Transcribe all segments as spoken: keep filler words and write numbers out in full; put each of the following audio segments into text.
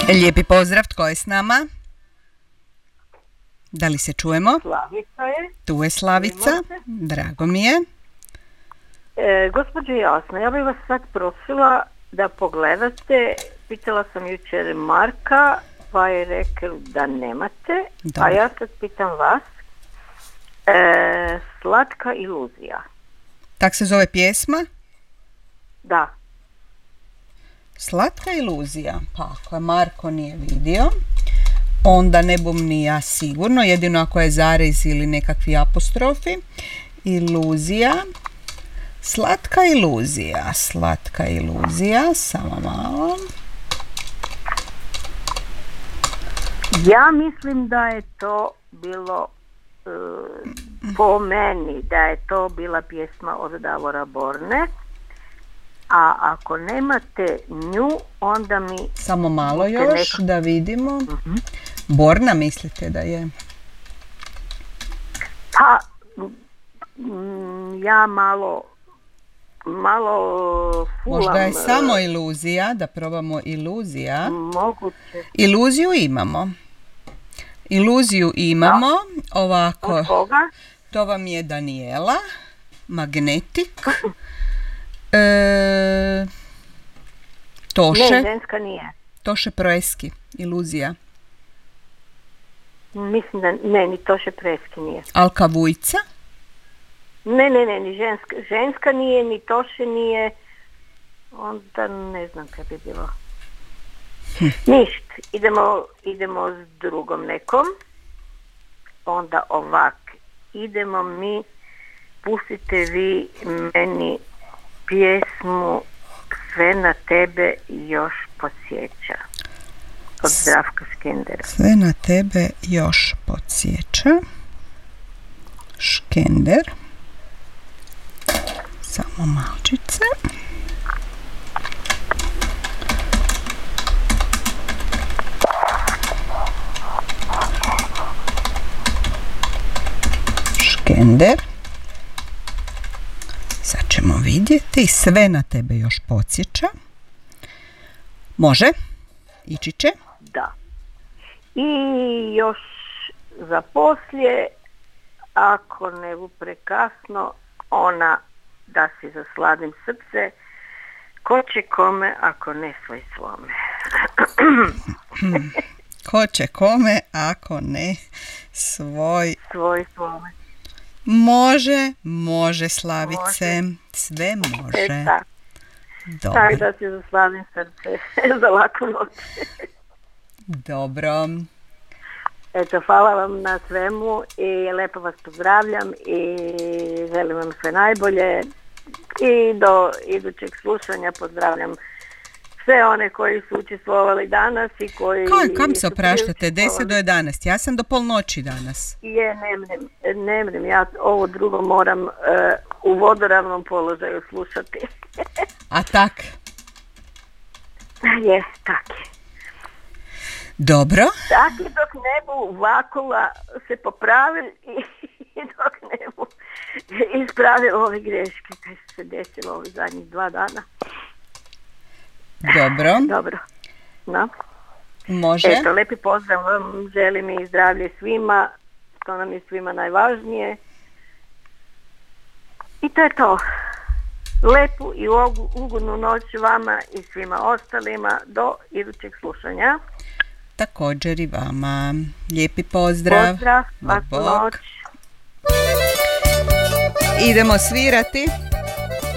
Lijepi pozdrav, tko je s nama? Da li se čujemo? Slavica je. Tu je Slavica, drago mi je. E, gospođo Jasna, ja bih vas sad prosila da pogledate, pitala sam jučer Marka, pa je rekao da nemate, Dobre. A ja sad pitam vas, e, Slatka iluzija. Tak se zove pjesma? Da. Slatka iluzija, pa ako je Marko nije vidio, onda ne bom ni ja sigurno, jedino ako je zarez ili nekakvi apostrofi. Iluzija, slatka iluzija, slatka iluzija, samo malo. Ja mislim da je to bilo, e, po meni, da je to bila pjesma od Davora Borne. A ako nemate nju, onda mi... Samo malo još, nekako da vidimo. Uh-huh. Borna mislite da je? Pa, m, ja malo, malo fulam. Možda je samo iluzija, da probamo iluzija. Moguće. Iluziju imamo. Iluziju imamo, da. Ovako. Od koga? To vam je Daniela, Magnetik. E, Toše. Ne, ženska nije. Toše Proeski, iluzija. Mislim da ne, ni Toše Proeski nije. Alka Vujca. Ne, ne, ne, ni ženska, ženska nije, ni Toše nije. Onda ne znam kad bi bilo. Hm. Ništa, idemo, idemo s drugom nekom. Onda ovak, idemo mi, pustite vi meni pjesmu Sve na tebe još podsjeća od Zdravka Škendera. Sve na tebe još podsjeća. Škender. Samo malčice. Škender. Sad ćemo vidjeti. Sve na tebe još podsjeća. Može? Ići će? Da. I još za poslije, ako ne bu prekasno, ona da si zasladim srce, ko će kome, ako ne svoj svome. Ko će kome, ako ne svoj... Svoj svome. Može, može Slavice, može. Sve može. E, tak. Tak da si zasladim srce za laku noć. Dobro. Eto, hvala vam na svemu i lepo vas pozdravljam i želim vam sve najbolje i do idućeg slušanja pozdravljam sve one koji su učestvovali danas i koji... Kaj, kam se opraštate? deset do jedanaest. Ja sam do polnoći danas. Je, ne mrem, ne mrem. Ja ovo drugo moram uh, u vodoravnom položaju slušati. A tak? Je, tak je. Dobro. Tak je dok ne bu vakula se popravili i dok ne bu ispravili ove greške koje su se desilo ovih zadnjih dva dana. Dobro. Dobro. No. Može. Eto, lepi pozdrav vam, želim i zdravlje svima, to nam je svima najvažnije. I to je to. Lepu i ugodnu noć vama i svima ostalima do idućeg slušanja. Također i vama. Lijepi pozdrav. Pozdrav, svaku noć. Idemo svirati.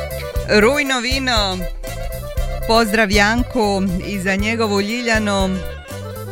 Rujno vino. Pozdrav Janku i za njegovu Ljiljanu.